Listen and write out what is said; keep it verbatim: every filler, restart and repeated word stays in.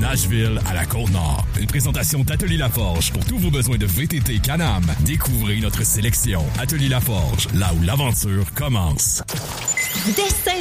Nashville à la Côte-Nord. Une présentation d'Atelier Laforge pour tous vos besoins de V T T Can-Am. Découvrez notre sélection. Atelier Laforge, là où l'aventure commence. Destin